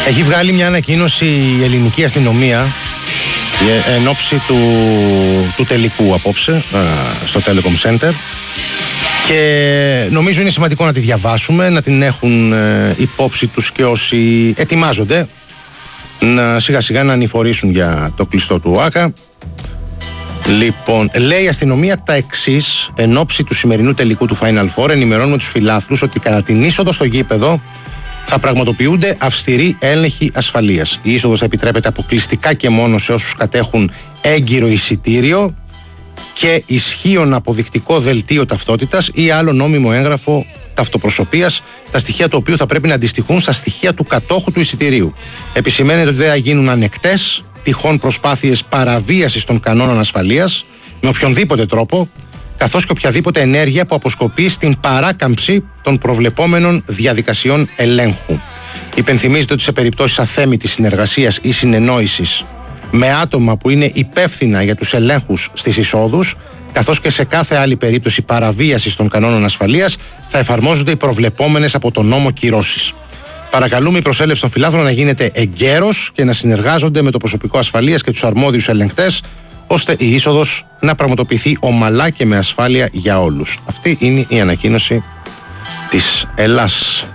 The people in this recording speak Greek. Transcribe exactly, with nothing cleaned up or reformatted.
Έχει βγάλει μια ανακοίνωση η ελληνική αστυνομία εν ώψη του, του τελικού απόψε στο Telecom Center, και νομίζω είναι σημαντικό να τη διαβάσουμε, να την έχουν υπόψη τους και όσοι ετοιμάζονται να σιγά σιγά να ανηφορήσουν για το κλειστό του ΟΑΚΑ. Λοιπόν, λέει η αστυνομία τα εξής εν ώψη του σημερινού τελικού του Final Four. Ενημερώνουμε τους φιλάθλους ότι κατά την είσοδο στο γήπεδο θα πραγματοποιούνται αυστηροί έλεγχοι ασφαλείας. Η είσοδος θα επιτρέπεται αποκλειστικά και μόνο σε όσους κατέχουν έγκυρο εισιτήριο και ισχύον αποδεικτικό δελτίο ταυτότητας ή άλλο νόμιμο έγγραφο ταυτοπροσωπείας, τα στοιχεία του οποίου θα πρέπει να αντιστοιχούν στα στοιχεία του κατόχου του εισιτηρίου. Επισημαίνεται ότι δεν θα γίνουν ανεκτές τυχόν προσπάθειες παραβίασης των κανόνων ασφαλείας με οποιονδήποτε τρόπο, καθώς και οποιαδήποτε ενέργεια που αποσκοπεί στην παράκαμψη των προβλεπόμενων διαδικασιών ελέγχου. Υπενθυμίζεται ότι σε περιπτώσεις αθέμητης συνεργασίας ή συνεννόησης με άτομα που είναι υπεύθυνα για τους ελέγχους στις εισόδους, καθώς και σε κάθε άλλη περίπτωση παραβίασης των κανόνων ασφαλείας, θα εφαρμόζονται οι προβλεπόμενες από τον νόμο κυρώσεις. Παρακαλούμε η προσέλευση των φιλάθλων να γίνεται εγκαίρως και να συνεργάζονται με το προσωπικό ασφαλείας και τους αρμόδιους ελεγκτές, ώστε η είσοδος να πραγματοποιηθεί ομαλά και με ασφάλεια για όλους. Αυτή είναι η ανακοίνωση της Ελλάς.